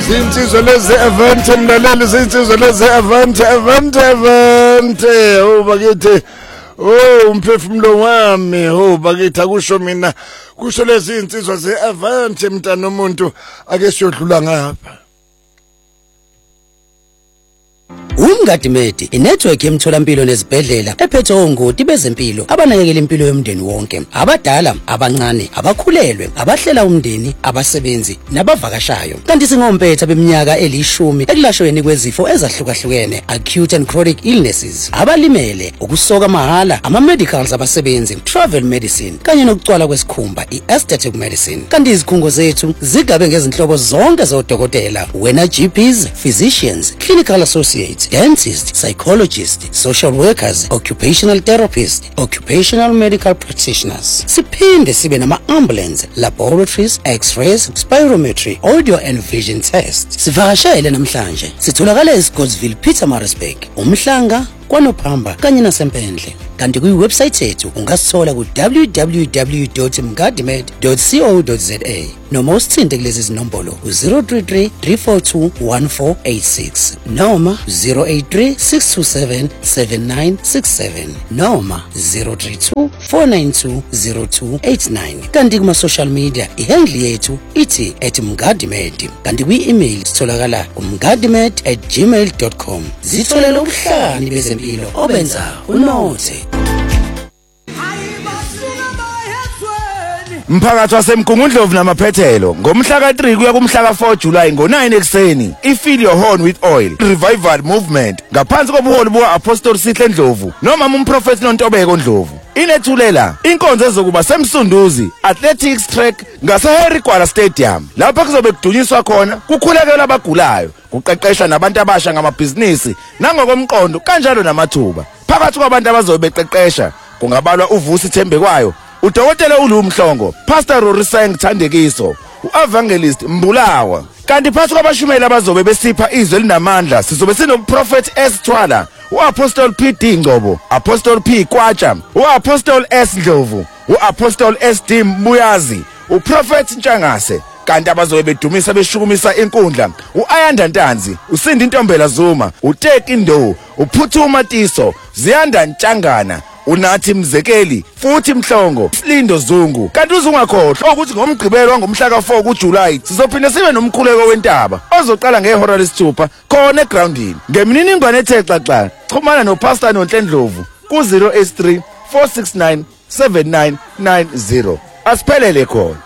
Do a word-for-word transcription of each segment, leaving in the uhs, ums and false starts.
Zinsizwa lezi Avante mlaleli zinsizwa lezi Avante Avante Avante oh bakithi oh umphefumulo wami oh bakithi akusho mina kusho lezi zinsizwa ze Avante mntana umuntu ake siyodlula ngapha. Umngadi Medi inetwork yemtholampilo nezibhedlela ephethe ongoti bezempilo abanakekela impilo yomndeni wonke abadala abancane abakhulelwe abahlela umndeni abasebenzi nabavakashayo kanti singompetha beminyaka elishumi ekulashweni kwezifo ezahlukahlukene acute and chronic illnesses abalimele ukusoka mahala ama medicals abasebenzi travel medicine kanye nokucwala kwesikhumba i-aesthetic medicine kanti izikhungo zethu zigabe ngezinhlobo zonke zodokotela wena G Ps physicians clinical associates dentists, psychologists, social workers, occupational therapists, occupational medical practitioners. Siphinde sibe nama ambulance, laboratories, x-rays, spirometry, audio and vision tests. Sivakashele namhlanje. Sitholakala eScottsville, Pietermaritzburg, uMhlanga, kwaNophamba kanye naseMpendle. Kanti ku website yethu ungasithola ku w w w dot mngadimed dot co dot za noma usithinte kulezi zinombolo zero three three three four two one four eight six noma zero eight three six two seven seven nine six seven noma zero three two four nine two zero two eight nine. Kanti kuma social media ihandle yethu ithi at mngadimed kanti kwi email sitholakala umngadimed at gmail dot com. Zitholela ubuhlani bezempilo obenza unothe. Mphakathi wasemgungundlovu namaphethelo ngomhla ka three kuya kumhla ka four July ngo nine ekseni ifill your horn with oil revival movement ngaphansi kobuholi buka Apostle Sihle Ndlovu noma umprofeti noNtobeko Ndlovu inethulela inkonzo ezokuba semsunduzi athletics track ngase Harry Gwala Stadium lapho kuzobe kudunyiswa khona kukhulekela abagulayo kuqeqeshwa nabantu abasha ngamabhizinisi nangokomqondo kanjalo namathuba phakathi kwabantu abazobe beqeqesha kungabalwa uVusi Thembekwayo uDokotela uLumhlongo Pastor Rorisang Thandekiso uEvangelist Mbulawa kanti phakathi kwabashumeli abazobe besipha izwe linamandla sizobe sinoProphet S Thwala uApostle P D Ngcobo Apostle P Kwacha uApostle S Ndlovu uApostle S D Mbuyazi uProphet Ntshangase kanti abazobe bedumisa beshukumisa inkundla uAyanda Ntanzi uSindi Ntombela Zuma uTeki Ndo uPhuthuma Tiso Ziyanda Ntshangana unathi Mzekeli futhi Mhlongo Slindo Zungu kanti uzungakhohlwa ukuthi ngomgqibelo ngomhla ka four kuJuly sizophinda sibe nomkhuleko wentaba ozoqala ngehora lesithupha khona egroundini ngemininingwane ethe xaxa xhumana noPastor Nonhlendlovu ku zero eight three four six nine seven nine nine zero asiphelele khona.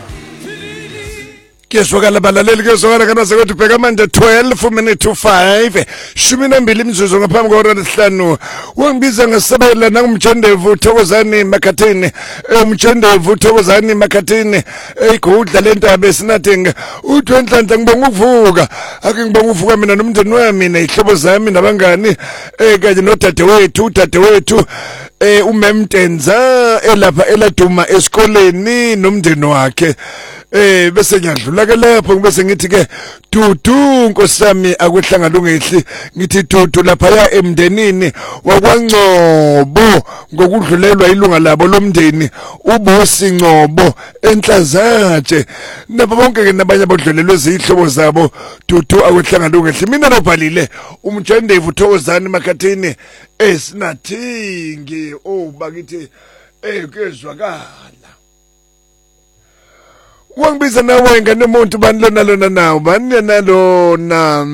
Keswakala balaleli keswakala kana sekothi bheka manje twelve minute to five shumi nambili imzuzu ngaphambi kwehora lesihlanu wangibiza ngesabela nangumjendevu Thokozani Makhathini umjendevu Thokozani Makhathini eyigudla lentaba esinathenga uthi enhlanhla ngibonga ukuvuka ake ngibonga ukuvuka mina nomndeni wami nezihlobo zami nabangani eh kanye nodadewethu udadewethu eh uMemtenza elapha eladuma esikoleni nomndeni wakhe eh bese ngiyadlula ke lapho bese ngithi ke dudu nkosami akwehlanga lungehli ngithi dudu lapha ya emndenini wakwaNgcobo ngokudlulelwa ilunga labo lomndeni uBusi Ngcobo enhlazatshe nabo bonke ke nabanye abadlulelwe izihlobo zabo dudu akwehlanga lungehli mina nobhalile umjendevu Thokozani Makhathini esinathingi oh bakithi eh kezwakala wangibiza nawe ngane umuntu bani lona lona nawo bani nalona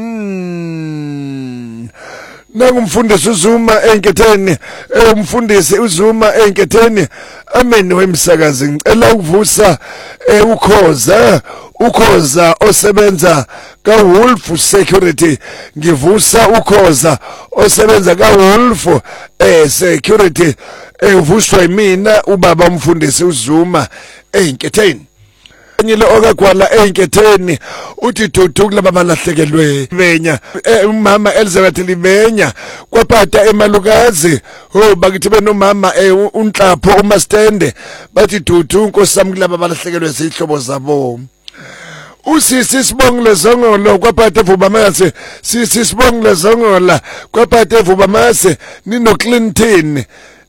nangumfundisi uZuma enketheni umfundisi uZuma enketheni amen wemsakazi ngicela ukuvusa ukhoza ukhoza osebenza ka Wolf Security ngivusa ukhoza osebenza ka Wolf eh Security evuswa yimina ubaba umfundisi uZuma enketheni ngile okagwala enketheni uthi dudu kulaba balahlekelwe benya umama Elizabeth Libenya kwaphatha emalukazi ho bakithi benomama unhlapho uMastende bathi dudu nkosami kulaba balahlekelwe izihlobo zabo usisi Sibongile Zongolo kwaphatha Vubamase sisi Sibongile Zongola kwaphatha Vubamase nino Clinton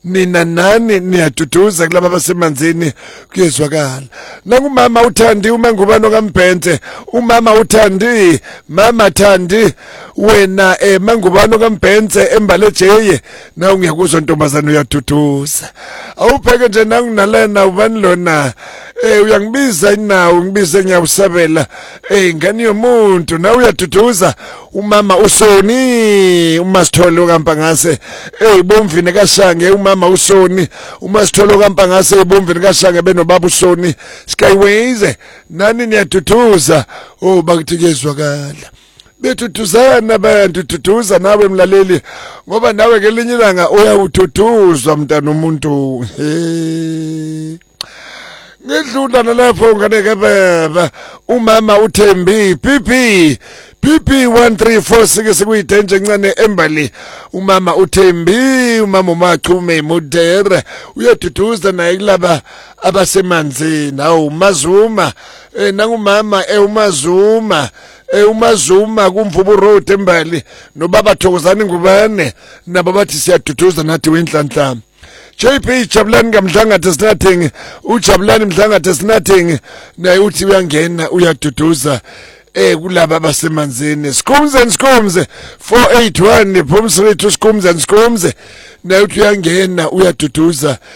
nina nani niyaduduza kulabo abasemanzini kuyezwakala. Nangumama uThandi uma ngubani okaMbhenze, umama uThandi, mama Thandi wena eh mangubani okaMbhenze embale jeye na ungiyakuzwa ntombazana uyaduduza. Awupheke nje nangunalena ubani lona eh uyangibiza inawo ngibize ngiyawusabela eh ngani yomuntu na uyaduduza. Umama uSoni uMasithole kaMpangase eh ibomvini kaShange umama uSoni uMasithole kaMpangase ibomvini kaShange benobaba uSoni Skyways nani niyaduduza oh bakuthi kezwakala bethuthuzana abantu thuthuza nawe mlaleli ngoba nawe ngelinye ilanga uyawuthutuzwa mntana umuntu he ngedlula nalapho nganeke baba umama uThembi P P P P one three four six kuyidenje ncane embali umama uThembi umama uMachume Mudere uyaduduza naye kulaba abasemanzini awu Mazuma eh nangumama eh uMazuma eh uMazuma kumvubu road embali nobaba Thokozani ngubane nabo bathi siyaduduza nathi wenhlanhla J P Jabulani ngamdlanga there's nothing uJabulani mdlanga there's nothing naye uthi uyangena uyaduduza eh kulaba abasemanzini Skumze and Skumze four eight one Phumsrithu Skumze and Skumze naye uthi uyangena uyaduduza